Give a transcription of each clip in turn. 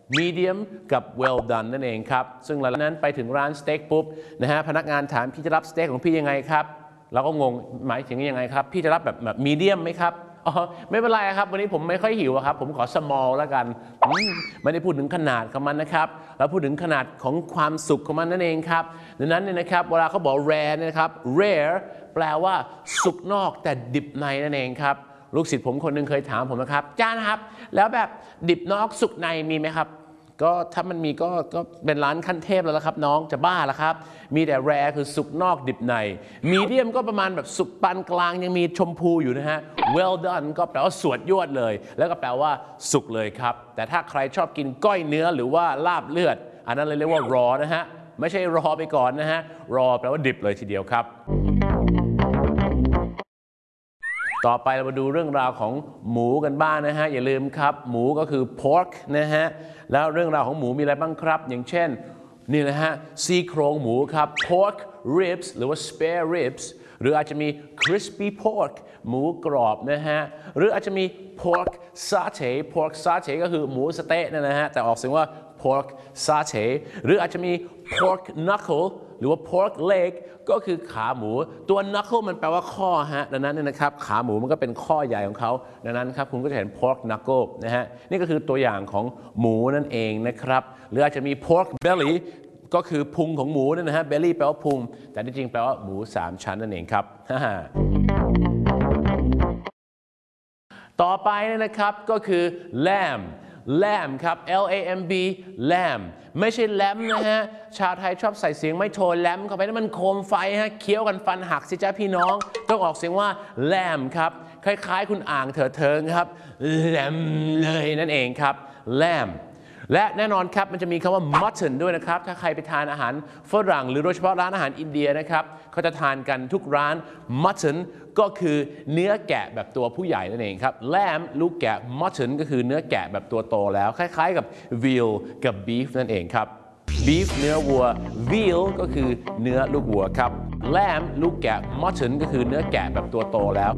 medium กับ well done นั่นเองครับซึ่งหลังจากนั้นไปถึงร้านสเต็กปุ๊บนะฮะพนักงานถามพี่จะรับสเต็กของพี่ยังไงครับเราก็งงหมายถึงยังไงครับพี่จะรับแบบ medium ไหมครับอ๋อไม่เป็นไรครับวันนี้ผมไม่ค่อยหิวครับผมขอ small แล้วกันไม่ได้พูดถึงขนาดของมันนะครับเราพูดถึงขนาดของความสุขของมันนั่นเองครับดังนั้นเนี่ยนะครับเวลาเขาบอก rare นะครับ rare แปลว่าสุกนอกแต่ดิบในนั่นเองครับลูกศิษย์ผมคนหนึ่งเคยถามผมนะครับอาจารย์ครับแล้วแบบดิบนอกสุกในมีไหมครับก็ถ้ามันมีก็เป็นร้านขั้นเทพแล้วละครับน้องจะบ้าละครับมีแต่แรคือสุกนอกดิบในมีเดียมก็ประมาณแบบสุกปานกลางยังมีชมพูอยู่นะฮะ well done ก็แปลว่าสวดยวดเลยแล้วก็แปลว่าสุกเลยครับแต่ถ้าใครชอบกินก้อยเนื้อหรือว่าลาบเลือดอันนั้นเลยเรียกว่า raw นะฮะไม่ใช่รอไปก่อนนะฮะ raw แปลว่าดิบเลยทีเดียวครับต่อไปเรามาดูเรื่องราวของหมูกันบ้างนะฮะอย่าลืมครับหมูก็คือ pork นะฮะแล้วเรื่องราวของหมูมีอะไรบ้างครับอย่างเช่นนี่นะฮะซี่โครงหมูครับ pork ribs หรือว่า spare ribs หรืออาจจะมี crispy pork หมูกรอบนะฮะหรืออาจจะมี pork satay ก็คือหมูสะเต๊ะนะฮะแต่ออกเสียงว่า pork satay หรืออาจจะมี pork knuckle หรือว่า pork leg ก็คือขาหมูตัว knuckle มันแปลว่าข้อฮะดังนั้นเนี่ยนะครับขาหมูมันก็เป็นข้อใหญ่ของเขาดังนั้นครับคุณก็จะเห็น pork knuckle นะฮะนี่ก็คือตัวอย่างของหมูนั่นเองนะครับหรืออาจจะมี pork belly ก็คือพุงของหมูนั่นนะฮะ belly แปลว่าพุงแต่ที่จริงแปลว่าหมู3ชั้นนั่นเองครับต่อไปนะครับก็คือ lamb ครับ lamb lamb ไม่ใช่แลมนะฮะชาวไทยชอบใส่เสียงไม่โทแลมเข้าไปนั่นมันโคมไฟฮะเคี้ยวกันฟันหักสิจ้าพี่น้องต้องออกเสียงว่า lamb ครับคล้ายๆคุณอ่างเถิดเทิงครับ lamb เลยนั่นเองครับ lamb และแน่นอนครับมันจะมีคำว่า mutton ด้วยนะครับถ้าใครไปทานอาหารฝรั่งหรือโดยเฉพาะร้านอาหารอินเดียนะครับเขาจะทานกันทุกร้าน mutton ก็คือเนื้อแกะแบบตัวผู้ใหญ่นั่นเองครับ lamb ลูกแกะ mutton ก็คือเนื้อแกะแบบตัวโตแล้วคล้ายๆกับ veal กับ beef นั่นเองครับ beef เนื้อวัว veal ก็คือเนื้อลูกวัวครับ lamb ลูกแกะ mutton ก็คือเนื้อแกะแบบตัวโตแล้ว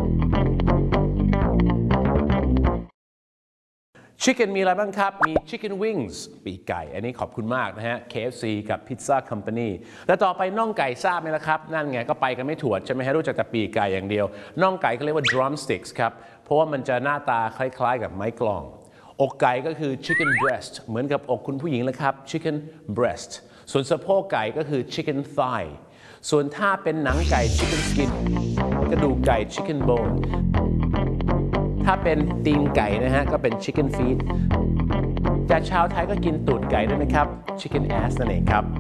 Chicken มีอะไรบ้างครับมี Chicken Wings ปีกไก่อันนี้ขอบคุณมากนะฮะ KFC กับ Pizza Company แล้วต่อไปน่องไก่ทราบไหมล่ะครับนั่นไงก็ไปกันไม่ถวดใช่ไหมฮะรู้จักแต่ปีกไก่อย่างเดียวน่องไก่ก็เรียกว่า drumsticks ครับเพราะว่ามันจะหน้าตาคล้ายๆกับไม้กลองอกไก่ก็คือ chicken breast เหมือนกับอกคุณผู้หญิงเลยครับ chicken breast ส่วนสะโพกไก่ก็คือ chicken thigh ส่วนถ้าเป็นหนังไก่ chicken skin กระดูกไก่ chicken boneถ้าเป็นตีนไก่นะฮะก็เป็น chicken feet แต่ชาวไทยก็กินตูดไก่ด้วยนะครับ chicken ass นั่นเองครับ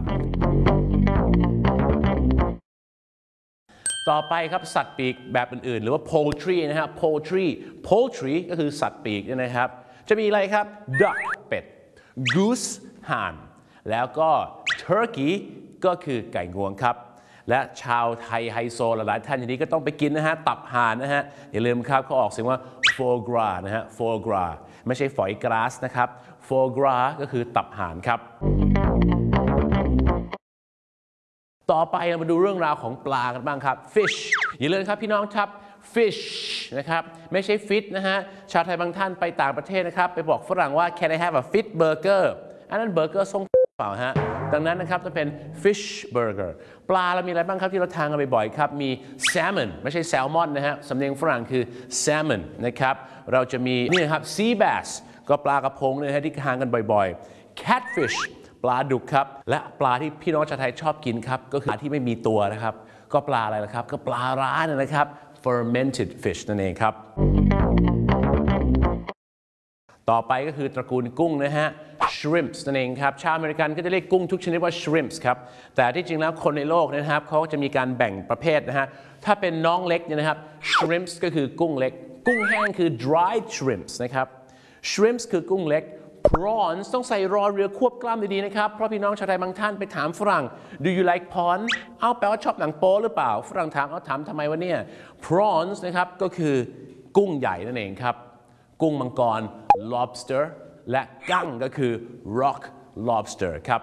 ต่อไปครับสัตว์ปีกแบบอื่นๆหรือว่า poultry นะครับ poultry ก็คือสัตว์ปีกนะครับจะมีอะไรครับ duck เป็ด goose ห่านแล้วก็ turkey ก็คือไก่งวงครับและชาวไทยไฮโซหลายๆท่านอย่างนี้ก็ต้องไปกินนะฮะตับห่านนะฮะอย่าลืมครับเขาออกเสียงว่า foie gras นะฮะ foie gras ไม่ใช่ฝอยกราสนะครับ foie gras ก็คือตับห่านครับต่อไปเรามาดูเรื่องราวของปลากันบ้างครับ fish อย่าลืมครับพี่น้องครับ fish นะครับไม่ใช่ fish นะฮะชาวไทยบางท่านไปต่างประเทศนะครับไปบอกฝรั่งว่า can I have a fish burger อันนั้นเบอร์เกอร์ทรงเปล่าฮะดังนั้นนะครับจะเป็น fish burger ปลาเรามีอะไรบ้างครับที่เราทานกันบ่อยๆครับมี salmon ไม่ใช่ salmon นะฮะสำเนียงฝรั่งคือ salmon นะครับเราจะมีนี่ครับ sea bass ก็ปลากระพงนะฮะที่ทานกันบ่อยๆ catfish ปลาดุกครับและปลาที่พี่น้องชาวไทยชอบกินครับก็คือปลาที่ไม่มีตัวนะครับก็ปลาอะไรล่ะครับก็ปลาร้านะครับ fermented fish นั่นเองครับต่อไปก็คือตระกูลกุ้งนะฮะ shrimps นั่นเองครับชาวอเมริกันก็จะเรียกกุ้งทุกชนิดว่า shrimps ครับแต่ที่จริงแล้วคนในโลกนะครับเขาจะมีการแบ่งประเภทนะฮะถ้าเป็นน้องเล็กเนี่ยนะครับ shrimps ก็คือกุ้งเล็กกุ้งแห้งคือ dried shrimps นะครับ shrimps คือกุ้งเล็ก prawns ต้องใส่รอเรือควบกล้ามดีๆนะครับเพราะพี่น้องชาวไทยบางท่านไปถามฝรั่ง do you like prawn เอาแปลว่าชอบหนังโป๊หรือเปล่าฝรั่งถามเอาถามทำไมวะเนี่ย prawns นะครับก็คือกุ้งใหญ่นั่นเองครับกุ้งมังกร lobster และกั้งก็คือ rock lobster ครับ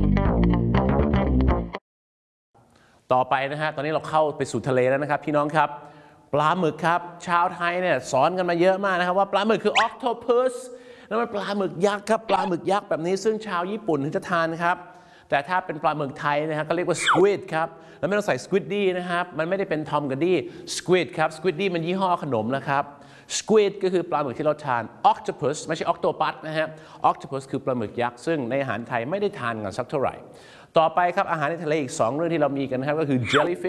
ต่อไปนะฮะตอนนี้เราเข้าไปสู่ทะเลแล้วนะครับพี่น้องครับปลาหมึกครับชาวไทยเนี่ยสอนกันมาเยอะมากนะครับว่าปลาหมึกคือ octopus นั่นมันปลาหมึกยักษ์ครับปลาหมึกยักษ์แบบนี้ซึ่งชาวญี่ปุ่นถึงจะทานครับแต่ถ้าเป็นปลาหมึกไทยนะฮะก็เรียกว่า squid ครับแล้วไม่ต้องใส่ squiddy นะครับมันไม่ได้เป็นทอมกับดี้ squid ครับ squiddy มันยี่ห้อขนมนะครับ squid ก็คือปลาหมึกที่เราทาน octopus ไม่ใช่ octopus นะฮะ octopus คือปลาหมึกยักษ์ซึ่งในอาหารไทยไม่ได้ทานกันสักเท่าไหร่ต่อไปครับอาหารในทะเลอีก2เรื่องที่เรามีกันนะครับก็คือ jellyfish